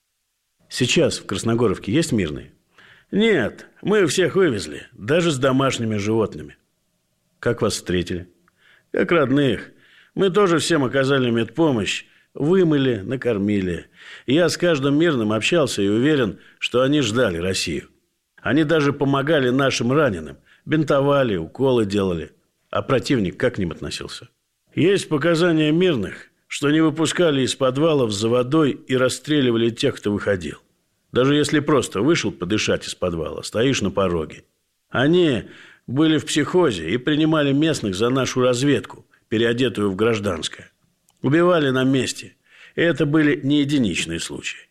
Сейчас в Красногоровке есть мирные? Нет, мы всех вывезли. Даже с домашними животными. Как вас встретили? Как родных. Мы тоже всем оказали медпомощь, вымыли, накормили. Я с каждым мирным общался и уверен, что они ждали Россию. Они даже помогали нашим раненым, бинтовали, уколы делали. А противник как к ним относился? Есть показания мирных, что не выпускали из подвалов за водой и расстреливали тех, кто выходил. Даже если просто вышел подышать из подвала, стоишь на пороге. Они были в психозе и принимали местных за нашу разведку, переодетую в гражданское. Убивали на месте. И это были не единичные случаи.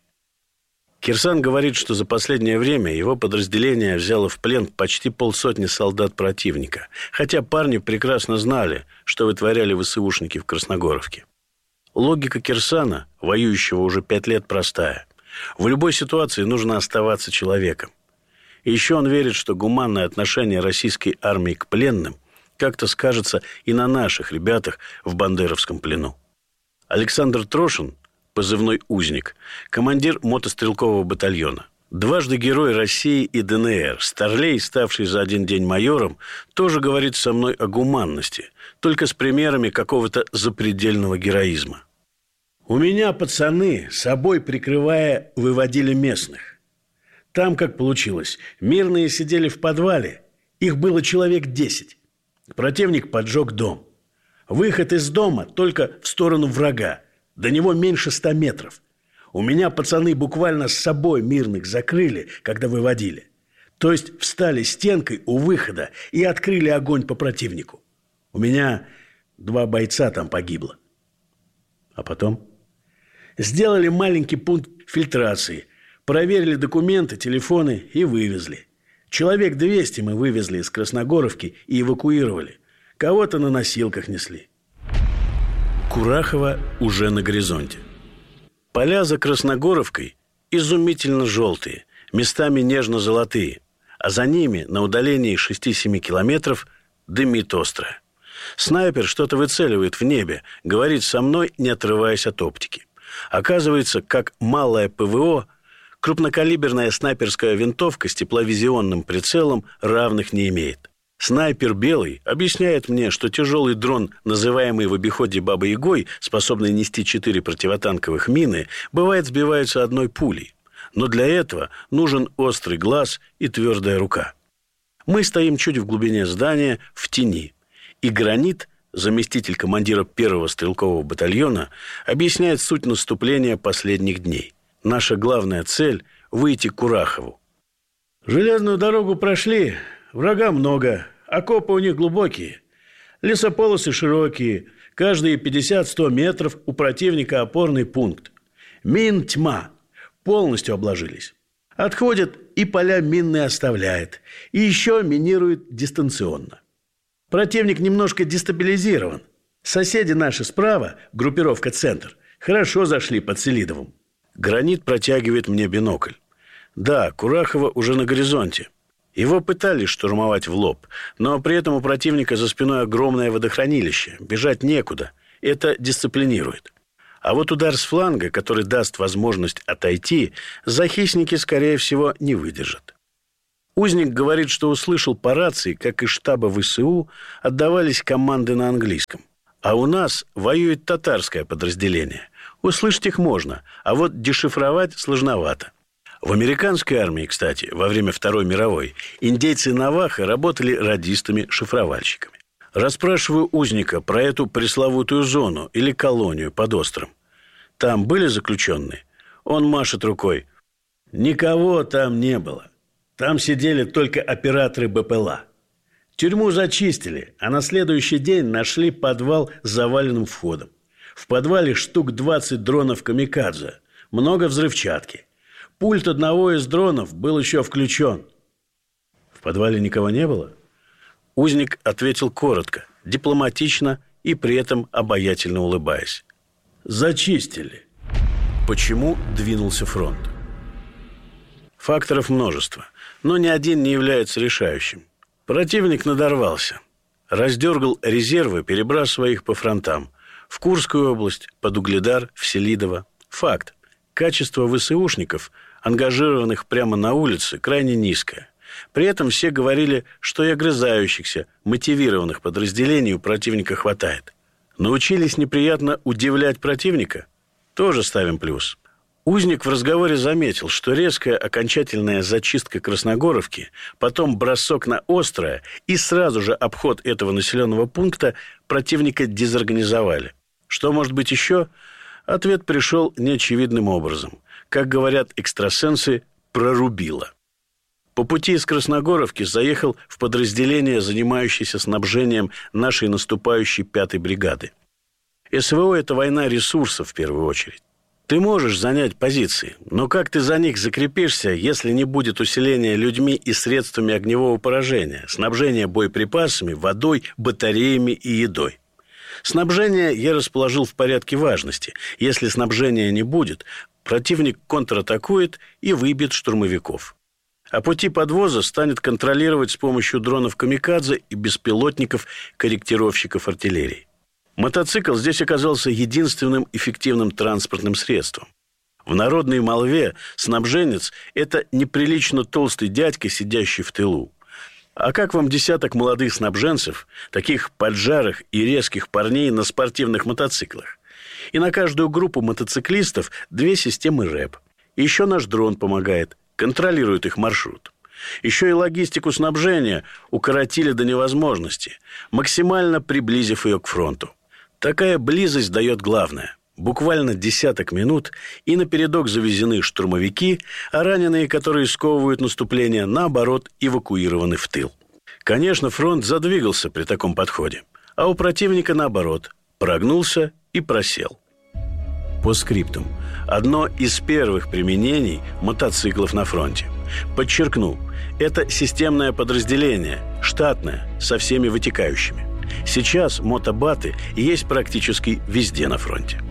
Кирсан говорит, что за последнее время его подразделение взяло в плен почти 50 солдат противника, хотя парни прекрасно знали, что вытворяли ВСУшники в Красногоровке. Логика Кирсана, воюющего уже 5 лет, простая. В любой ситуации нужно оставаться человеком. И еще он верит, что гуманное отношение российской армии к пленным как-то скажется и на наших ребятах в бандеровском плену. Александр Трошин, позывной «Узник», командир мотострелкового батальона. Дважды герой России и ДНР, старлей, ставший за один день майором, тоже говорит со мной о гуманности, только с примерами какого-то запредельного героизма. У меня пацаны, собой прикрывая, выводили местных. Там как получилось, мирные сидели в подвале, их было человек 10. Противник поджег дом. Выход из дома только в сторону врага. До него меньше 100 метров. У меня пацаны буквально с собой мирных закрыли, когда выводили. То есть встали стенкой у выхода и открыли огонь по противнику. У меня 2 бойца там погибло. А потом сделали маленький пункт фильтрации. Проверили документы, телефоны и вывезли. Человек 200 мы вывезли из Красногоровки и эвакуировали. Кого-то на носилках несли. Курахово уже на горизонте. Поля за Красногоровкой изумительно желтые, местами нежно-золотые, а за ними на удалении 6-7 километров дымит остро. Снайпер что-то выцеливает в небе, говорит со мной, не отрываясь от оптики. Оказывается, как малое ПВО, крупнокалиберная снайперская винтовка с тепловизионным прицелом равных не имеет. Снайпер белый объясняет мне, что тяжелый дрон, называемый в обиходе Бабой-Ягой, способный нести 4 противотанковых мины, бывает сбивается одной пулей. Но для этого нужен острый глаз и твердая рука. Мы стоим чуть в глубине здания, в тени. И Гранит, заместитель командира 1-го стрелкового батальона, объясняет суть наступления последних дней. Наша главная цель – выйти к Курахову. Железную дорогу прошли, врага много, окопы у них глубокие, лесополосы широкие, каждые 50-100 метров у противника опорный пункт. Мин тьма, полностью обложились. Отходят и поля минные оставляет, и еще минирует дистанционно. Противник немножко дестабилизирован. Соседи наши справа, группировка «Центр», хорошо зашли под Селидовым. Гранит протягивает мне бинокль. Да, Курахово уже на горизонте. Его пытались штурмовать в лоб, но при этом у противника за спиной огромное водохранилище. Бежать некуда. Это дисциплинирует. А вот удар с фланга, который даст возможность отойти, захисники, скорее всего, не выдержат. Узник говорит, что услышал по рации, как из штаба ВСУ отдавались команды на английском. А у нас воюет татарское подразделение. Услышать их можно, а вот дешифровать сложновато. В американской армии, кстати, во время Второй мировой, индейцы Навахо работали радистами-шифровальщиками. Расспрашиваю узника про эту пресловутую зону или колонию под островом. Там были заключенные? Он машет рукой. Никого там не было. Там сидели только операторы БПЛА. Тюрьму зачистили, а на следующий день нашли подвал с заваленным входом. В подвале штук 20 дронов камикадзе, много взрывчатки. Пульт одного из дронов был еще включен. В подвале никого не было? Узник ответил коротко, дипломатично и при этом обаятельно улыбаясь. Зачистили. Почему двинулся фронт? Факторов множество, но ни один не является решающим. Противник надорвался. Раздергал резервы, перебрасывая их по фронтам. В Курскую область, под Угледар, в Селидово. Факт. Качество ВСУшников, ангажированных прямо на улице, крайне низкое. При этом все говорили, что и огрызающихся, мотивированных подразделений у противника хватает. Научились неприятно удивлять противника? Тоже ставим плюс. Узник в разговоре заметил, что резкая окончательная зачистка Красногоровки, потом бросок на Острое и сразу же обход этого населенного пункта противника дезорганизовали. Что может быть еще? Ответ пришел неочевидным образом. Как говорят экстрасенсы, прорубило. По пути из Красногоровки заехал в подразделение, занимающееся снабжением нашей наступающей 5-й бригады. СВО – это война ресурсов в первую очередь. Ты можешь занять позиции, но как ты за них закрепишься, если не будет усиления людьми и средствами огневого поражения, снабжения боеприпасами, водой, батареями и едой? Снабжение я расположил в порядке важности. Если снабжения не будет, противник контратакует и выбьет штурмовиков. А пути подвоза станет контролировать с помощью дронов камикадзе и беспилотников-корректировщиков артиллерии. Мотоцикл здесь оказался единственным эффективным транспортным средством. В народной молве снабженец – это неприлично толстый дядька, сидящий в тылу. А как вам десяток молодых снабженцев, таких поджарых и резких парней на спортивных мотоциклах? И на каждую группу мотоциклистов 2 системы РЭП. Еще наш дрон помогает, контролирует их маршрут. Еще и логистику снабжения укоротили до невозможности, максимально приблизив ее к фронту. Такая близость дает главное. Буквально десяток минут, и напередок завезены штурмовики, а раненые, которые сковывают наступление, наоборот, эвакуированы в тыл. Конечно, фронт задвигался при таком подходе, а у противника, наоборот, прогнулся и просел. По скриптум. Одно из первых применений мотоциклов на фронте. Подчеркну, это системное подразделение, штатное, со всеми вытекающими. Сейчас мотобаты есть практически везде на фронте.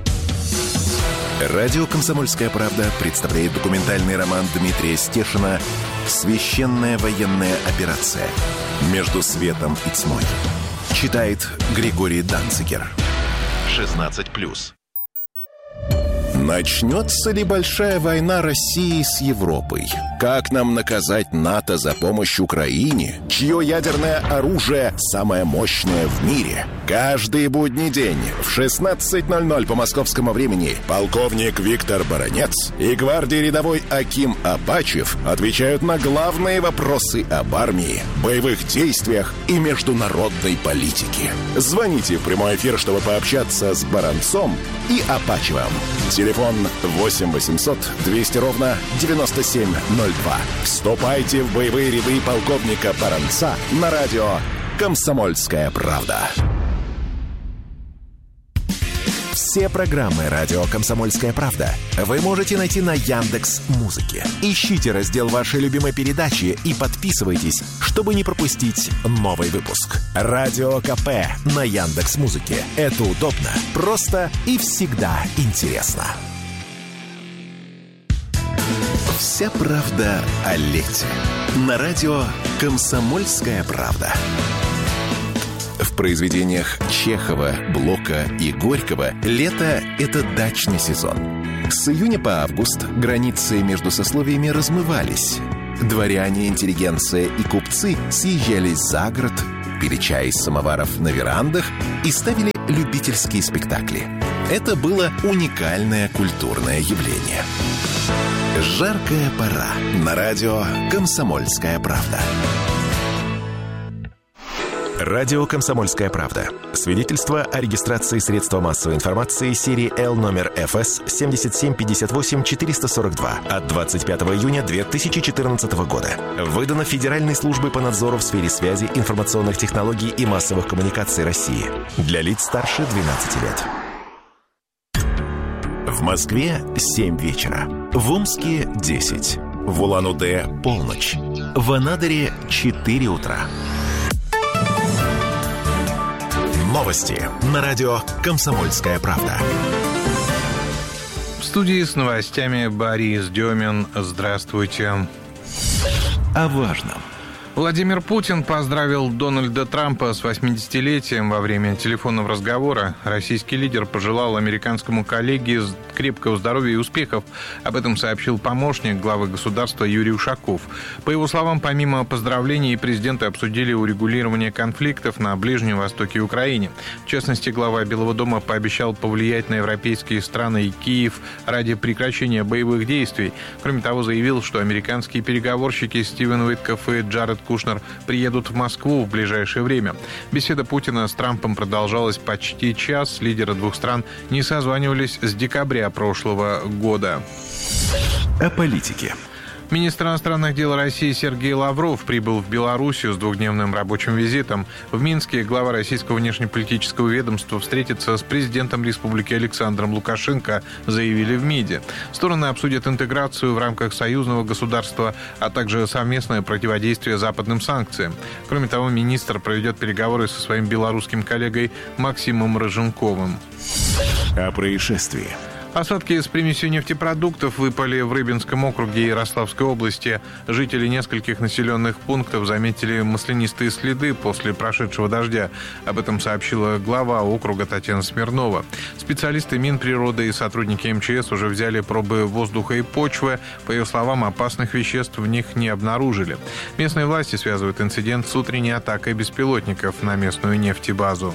Радио «Комсомольская правда» представляет документальный роман Дмитрия Стешина «Священная военная операция. Между светом и тьмой». Читает Григорий Данцигер. 16+. Начнется ли большая война России с Европой? Как нам наказать НАТО за помощь Украине, чье ядерное оружие самое мощное в мире? Каждый будний день в 16:00 по московскому времени полковник Виктор Баранец и гвардии рядовой Аким Апачев отвечают на главные вопросы об армии, боевых действиях и международной политике. Звоните в прямой эфир, чтобы пообщаться с Баранцом и Апачевым. Телефон 8 800 200 ровно 9702. Вступайте в боевые ряды полковника Баранца на радио «Комсомольская правда». Все программы радио «Комсомольская правда» вы можете найти на Яндекс.Музыке. Ищите раздел вашей любимой передачи и подписывайтесь, чтобы не пропустить новый выпуск. Радио КП на Яндекс.Музыке. Это удобно, просто и всегда интересно. Вся правда о лете. На радио «Комсомольская правда». В произведениях Чехова, Блока и Горького лето – это дачный сезон. С июня по август границы между сословиями размывались. Дворяне, интеллигенция и купцы съезжались за город, пили чай из самоваров на верандах и ставили любительские спектакли. Это было уникальное культурное явление. Жаркая пора. На радио «Комсомольская правда». Радио «Комсомольская правда». Свидетельство о регистрации средства массовой информации серии L номер ФС 7758-442 от 25 июня 2014 года. Выдано Федеральной службой по надзору в сфере связи, информационных технологий и массовых коммуникаций России. Для лиц старше 12 лет. В Москве 7 вечера. В Омске 10. В Улан-Удэ полночь. В Анадыре 4 утра. Новости на радио «Комсомольская правда». В студии с новостями Борис Демин. Здравствуйте. О важном. Владимир Путин поздравил Дональда Трампа с 80-летием во время телефонного разговора. Российский лидер пожелал американскому коллеге крепкого здоровья и успехов. Об этом сообщил помощник главы государства Юрий Ушаков. По его словам, помимо поздравлений, президенты обсудили урегулирование конфликтов на Ближнем Востоке и Украине. В частности, глава Белого дома пообещал повлиять на европейские страны и Киев ради прекращения боевых действий. Кроме того, заявил, что американские переговорщики Стивен Уиткофф и Джаред Кушнер приедут в Москву в ближайшее время. Беседа Путина с Трампом продолжалась почти час. Лидеры двух стран не созванивались с декабря прошлого года. О политике. Министр иностранных дел России Сергей Лавров прибыл в Белоруссию с двухдневным рабочим визитом. В Минске глава российского внешнеполитического ведомства встретится с президентом республики Александром Лукашенко, заявили в МИДе. Стороны обсудят интеграцию в рамках союзного государства, а также совместное противодействие западным санкциям. Кроме того, министр проведет переговоры со своим белорусским коллегой Максимом Рыженковым. О происшествии. Осадки с примесью нефтепродуктов выпали в Рыбинском округе Ярославской области. Жители нескольких населенных пунктов заметили маслянистые следы после прошедшего дождя. Об этом сообщила глава округа Татьяна Смирнова. Специалисты Минприроды и сотрудники МЧС уже взяли пробы воздуха и почвы. По ее словам, опасных веществ в них не обнаружили. Местные власти связывают инцидент с утренней атакой беспилотников на местную нефтебазу.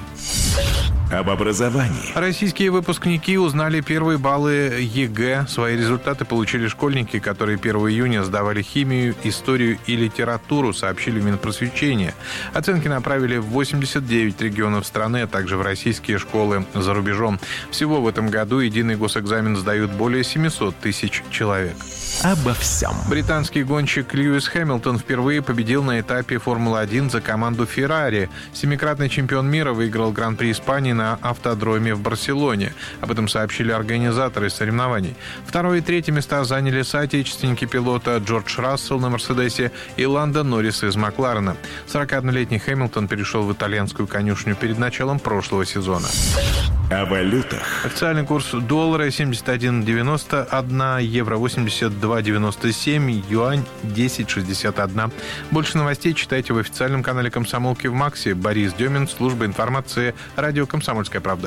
Об образовании. Российские выпускники узнали первые баллы ЕГЭ. Свои результаты получили школьники, которые 1 июня сдавали химию, историю и литературу, сообщили в Минпросвещения. Оценки направили в 89 регионов страны, а также в российские школы за рубежом. Всего в этом году единый госэкзамен сдают более 700 тысяч человек. Обо всем. Британский гонщик Льюис Хэмилтон впервые победил на этапе Формулы-1 за команду Феррари. Семикратный чемпион мира выиграл Гран-при Испании на автодроме в Барселоне. Об этом сообщили организаторы соревнований. Второе и третье места заняли соотечественники пилота Джордж Рассел на Мерседесе и Ландо Норрис из Макларена. 41-летний Хэмилтон перешел в итальянскую конюшню перед началом прошлого сезона. О валютах. Официальный курс доллара 71,91, евро 82,97, юань 10,61. Больше новостей читайте в официальном канале «Комсомолки» в Максе. Борис Демин, служба информации, радио «Комсомольская правда».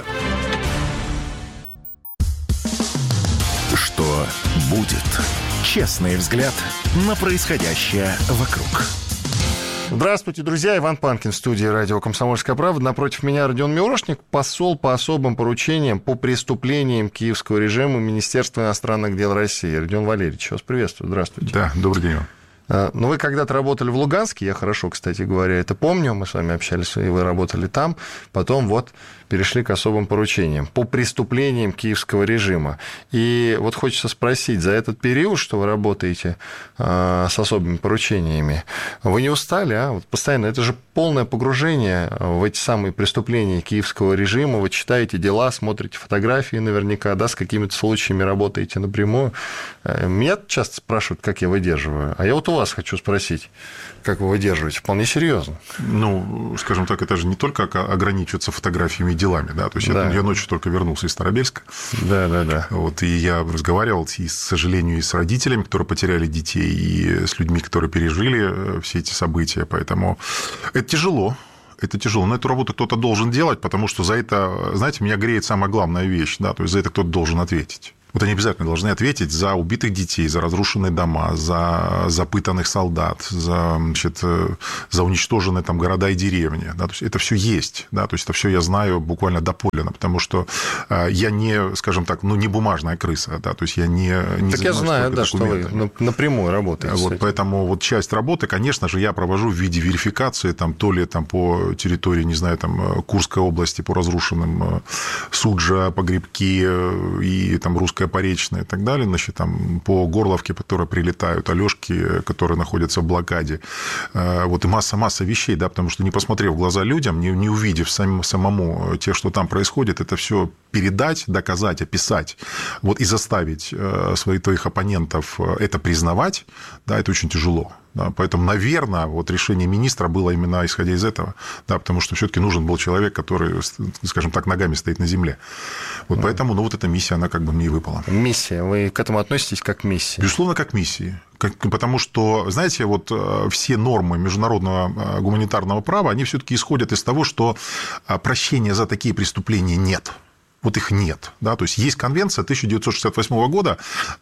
Что будет? Честный взгляд на происходящее вокруг. Здравствуйте, друзья. Иван Панкин в студии радио «Комсомольская правда». Напротив меня Родион Мирошник, посол по особым поручениям по преступлениям киевского режима Министерства иностранных дел России. Родион Валерьевич, вас приветствую. Здравствуйте. Да, добрый день. Но вы когда-то работали в Луганске, я хорошо, кстати говоря, это помню, мы с вами общались, и вы работали там, потом вот перешли к особым поручениям по преступлениям киевского режима. И вот хочется спросить, за этот период, что вы работаете с особыми поручениями, вы не устали, а? Вот постоянно, это же полное погружение в эти самые преступления киевского режима, вы читаете дела, смотрите фотографии наверняка, да, с какими-то случаями работаете напрямую. Меня часто спрашивают, как я выдерживаю, а я вот у вас хочу спросить, как вы выдерживаете, вполне серьезно. Ну, скажем так, это же не только ограничиваться фотографиями и делами, да, то есть да. Я ночью только вернулся из Старобельска. Да. Вот, и я разговаривал, и, к сожалению, и с родителями, которые потеряли детей, и с людьми, которые пережили все эти события, поэтому это тяжело. это тяжело. Но эту работу кто-то должен делать, потому что за это, знаете, меня греет самая главная вещь, да, то есть за это кто-то должен ответить. Вот они обязательно должны ответить за убитых детей, за разрушенные дома, за запытанных солдат, за уничтоженные там города и деревни. Да, то есть это все есть. Да, то есть это все я знаю буквально доподлинно, потому что я не, скажем так, не бумажная крыса. Да, то есть я не так я знаю, да, что вы напрямую работаете. Вот, поэтому вот часть работы, конечно же, я провожу в виде верификации, там, то ли там, по территории, не знаю, там, Курской области, по разрушенным Суджа, Погребки и там Русская Поречная и так далее, значит, там, по Горловке, которые прилетают, Алёшки, которые находятся в блокаде. Вот, и масса вещей, да, потому что не посмотрев в глаза людям, не увидев самому те, что там происходит, это все передать, доказать, описать, вот, и заставить твоих оппонентов это признавать, да, это очень тяжело. Да, поэтому, наверное, вот решение министра было именно исходя из этого, да, потому что все-таки нужен был человек, который, скажем так, ногами стоит на земле. Вот поэтому, вот эта миссия, она как бы мне и выпала. Миссия. Вы к этому относитесь как к миссии? Безусловно, как к миссии. Потому что, знаете, вот все нормы международного гуманитарного права, они все-таки исходят из того, что прощения за такие преступления нет. Вот их нет. Да? То есть конвенция 1968 года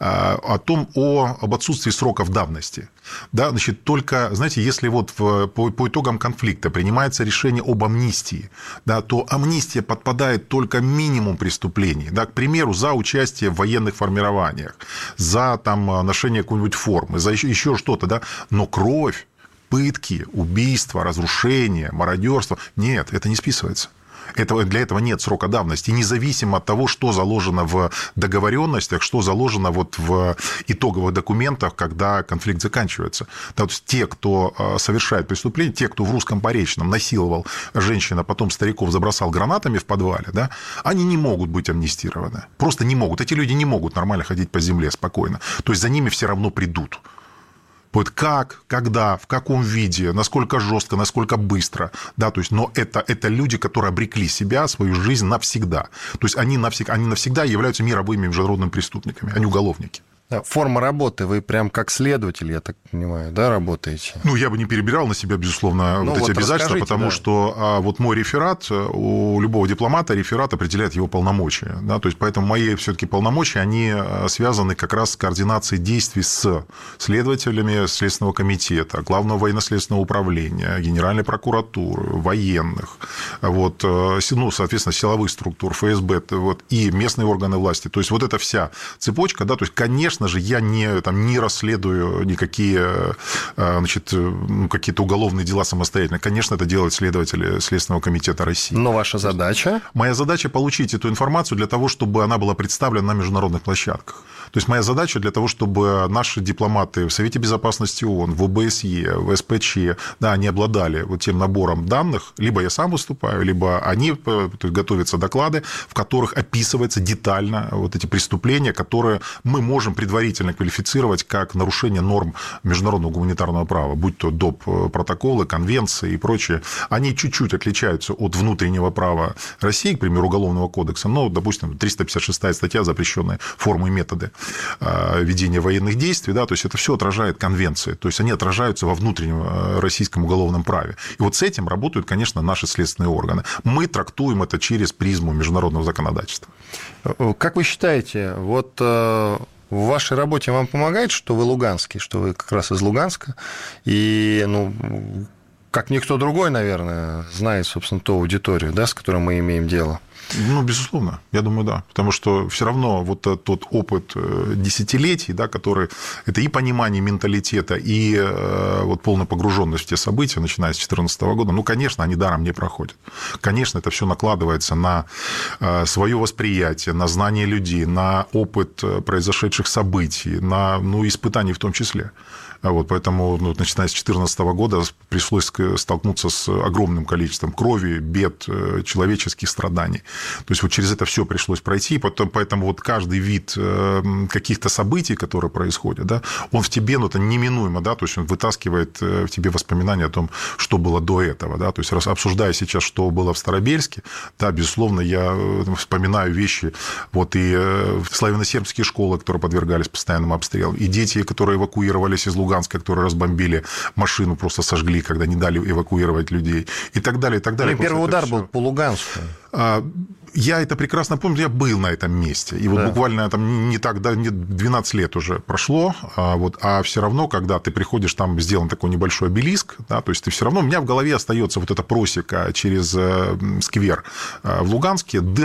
об отсутствии сроков давности. Да? Значит, только, знаете, если вот по итогам конфликта принимается решение об амнистии, да, то амнистия подпадает только минимум преступлений. Да? К примеру, за участие в военных формированиях, за там, ношение какой-нибудь формы, за еще что-то. Да? Но кровь, пытки, убийства, разрушения, мародерство – нет, это не списывается. Для этого нет срока давности, независимо от того, что заложено в договоренностях, что заложено вот в итоговых документах, когда конфликт заканчивается. То есть те, кто совершает преступление, те, кто в Русском Поречном насиловал женщин, а потом стариков забросал гранатами в подвале, да, они не могут быть амнистированы. Просто не могут. Эти люди не могут нормально ходить по земле спокойно. То есть за ними все равно придут. Вот как, когда, в каком виде, насколько жестко, насколько быстро. Да, то есть, но это люди, которые обрекли себя, свою жизнь навсегда. То есть они навсегда являются мировыми международными преступниками, они уголовники. Форма работы, вы прям как следователь, я так понимаю, да, работаете? Я бы не перебирал на себя, безусловно, вот эти обязательства, потому что вот мой реферат, у любого дипломата реферат определяет его полномочия. Да, то есть, поэтому мои все-таки полномочия, они связаны как раз с координацией действий с следователями Следственного комитета, Главного военно-следственного управления, Генеральной прокуратуры, военных, вот, соответственно, силовых структур, ФСБ вот, и местные органы власти. То есть, вот эта вся цепочка, да, то есть, конечно же, я не расследую никакие, какие-то уголовные дела самостоятельно. Конечно, это делают следователи Следственного комитета России. Но ваша задача? Моя задача – получить эту информацию для того, чтобы она была представлена на международных площадках. То есть, моя задача для того, чтобы наши дипломаты в Совете Безопасности ООН, в ОБСЕ, в СПЧ, да, они обладали вот тем набором данных. Либо я сам выступаю, либо они, то есть, готовятся доклады, в которых описывается детально вот эти преступления, которые мы можем предварительно квалифицировать как нарушение норм международного гуманитарного права, будь то доп. Протоколы, конвенции и прочее. Они чуть-чуть отличаются от внутреннего права России, к примеру, Уголовного кодекса, но, допустим, 356 статья, запрещенные формы и методы ведения военных действий, да, то есть это все отражает конвенции, то есть они отражаются во внутреннем российском уголовном праве. И вот с этим работают, конечно, наши следственные органы. Мы трактуем это через призму международного законодательства. Как вы считаете, вот в вашей работе вам помогает, что вы луганский, что вы как раз из Луганска, и, как никто другой, наверное, знает, собственно, ту аудиторию, да, с которой мы имеем дело? Безусловно, я думаю, да. Потому что все равно вот тот опыт десятилетий, да, который это и понимание менталитета, и вот полная погруженность в те события, начиная с 2014 года, конечно, они даром не проходят. Конечно, это все накладывается на свое восприятие, на знание людей, на опыт произошедших событий, на испытаний в том числе. Вот, поэтому, начиная с 2014 года, пришлось столкнуться с огромным количеством крови, бед, человеческих страданий. То есть вот через это все пришлось пройти, поэтому вот каждый вид каких-то событий, которые происходят, да, он в тебе, ну, это неминуемо, да, то есть он вытаскивает в тебе воспоминания о том, что было до этого, да, то есть обсуждая сейчас, что было в Старобельске, да, безусловно, я вспоминаю вещи, вот и славяно-сербские школы, которые подвергались постоянным обстрелам, и дети, которые эвакуировались из Луганска, которые разбомбили машину, просто сожгли, когда не дали эвакуировать людей, и так далее, и так далее. Первый удар был по Луганску. Я это прекрасно помню, я был на этом месте. И вот буквально там не так, 12 лет уже прошло, а все равно, когда ты приходишь, там сделан такой небольшой обелиск, да, то есть ты все равно, у меня в голове остается вот эта просека через сквер в Луганске,